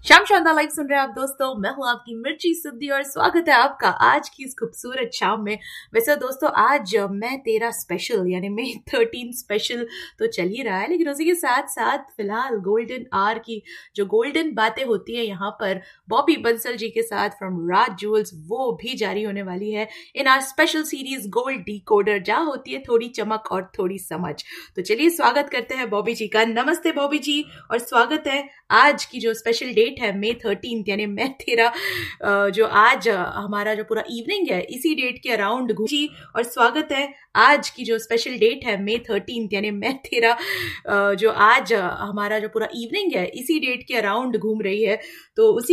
शाम शानदार लाइव सुन रहे हैं आप दोस्तों। मैं हूं आपकी मिर्ची सिद्धि और स्वागत है आपका आज की इस खूबसूरत शाम में। वैसे दोस्तों आज मैं तेरा स्पेशल यानी मे 13 स्पेशल तो चल ही रहा है, लेकिन उसी के साथ साथ फिलहाल गोल्डन आवर की जो गोल्डन बातें होती है यहाँ पर बॉबी बंसल जी के साथ फ्रॉम राज ज्वेल्स, वो भी जारी होने वाली है in our special series gold decoder, जहाँ होती है थोड़ी चमक और थोड़ी समझ। तो चलिए स्वागत करते हैं बॉबी जी का। नमस्ते बॉबी जी और स्वागत है। आज की जो स्पेशल डेट है मे 13 यानी मैं तेरा जो आज हमारा जो पूरा इवनिंग है इसी डेट के अराउंड जी और स्वागत है। आज की जो स्पेशल डेट है मे 13 यानी मैं तेरा जो आज हमारा जो पूरा इवनिंग है इसी डेट के अराउंड घूम रही है, तो उसी